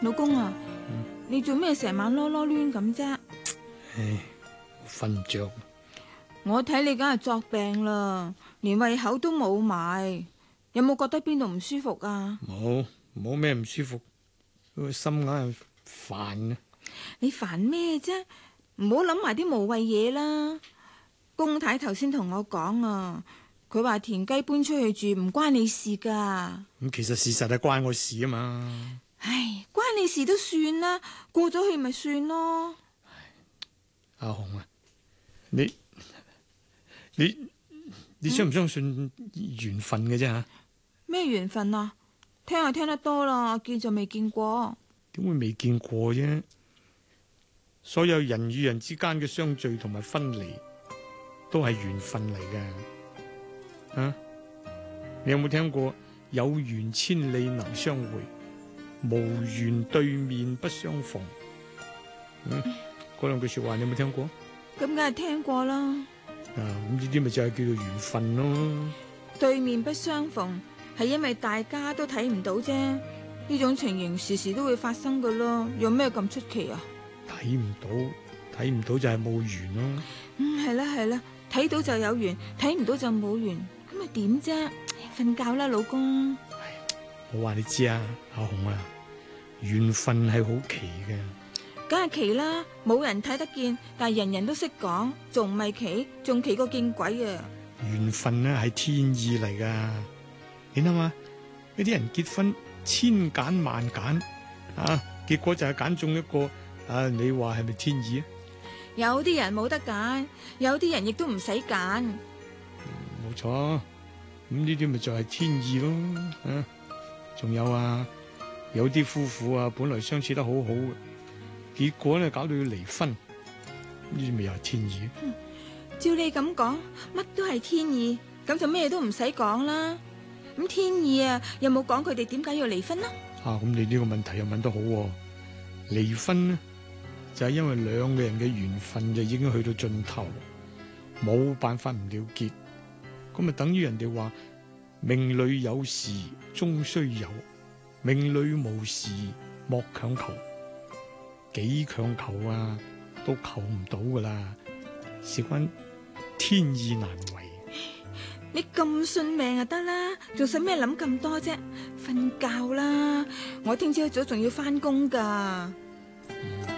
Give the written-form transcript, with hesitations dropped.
老公啊，你做咩成晚囉囉攣咁啫？ 唉，我瞓唔着。 我睇你梗係作病啦，連胃口都冇埋，有冇覺得邊度唔舒服啊？ 冇咩唔舒服，個心硬係煩啊。 你煩咩啫？唔好諗埋啲無謂嘢啦。公太頭先同我講啊，佢話田雞搬出去住唔關你事噶。 咁其實事實係關我事啊嘛。 唉，關你事都算啦，過咗去咪算咯。 阿紅啊，你相唔相信緣分嘅啫吓？ 咩緣分啊？聽就聽得多啦，見就未見過。 點會未見過啫？所有人與人之間嘅相聚同埋分離，都係緣分嚟嘅。啊，你有冇聽過有緣千里能相會，無緣對面不相逢？嗰兩句說話你有冇聽過？ 咁梗係聽過啦。 咁呢啲咪就係叫做緣分咯。 對面不相逢係因為大家都睇唔到啫，呢種情形時時都會發生噶咯，有咩咁出奇啊？ 睇唔到就係冇緣咯。 係啦，睇到就有緣，睇唔到就冇緣，咁咪點啫？瞓覺啦，老公。 我話你知啊，阿紅啊，緣分係好奇嘅。 梗係奇啦，冇人睇得見，但係人人都識講，仲唔係奇？仲奇過見鬼啊！ 緣分呢係天意嚟噶，你諗下，呢啲人結婚千揀萬揀啊，結果就係揀中一個啊！你話係咪天意啊？ 有啲人冇得揀，有啲人亦都唔使揀。 冇錯，咁呢啲咪就係天意咯。啊，仲有啊，有啲夫婦啊，本來相處得好好嘅，結果咧搞到要離婚，呢啲咪又係天意。 照你咁講，乜都係天意，咁就咩都唔使講啦。咁天意啊，有冇講佢哋點解要離婚呢？ 啊，咁你呢個問題又問得好喎。離婚呢，就係因為兩個人嘅緣分就已經去到盡頭，冇辦法唔了結。咁咪等於人哋話命裏有時終須有，命裏無時莫強求。幾強求啊，都求唔到噶啦，事關天意難違。 你咁信命就得啦，仲使咩諗咁多啫？瞓覺啦，我聽朝早仲要翻工噶。